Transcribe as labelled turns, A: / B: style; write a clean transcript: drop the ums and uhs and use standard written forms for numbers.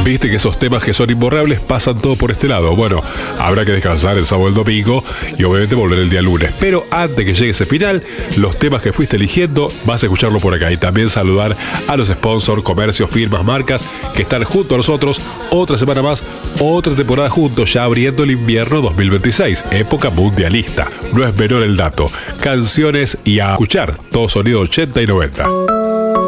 A: Viste que esos temas que son imborrables pasan todo por este lado. Bueno, habrá que descansar el sábado y el domingo y obviamente volver el día lunes. Pero antes que llegue ese final, los temas que fuiste eligiendo, vas a escucharlo por acá. Y también saludar a los sponsors, comercios, firmas, marcas que están junto a nosotros. Otra semana más, otra temporada juntos, ya abriendo el invierno 2026, época mundialista. No es menor el dato. Canciones y a escuchar todo sonido 80 y 90.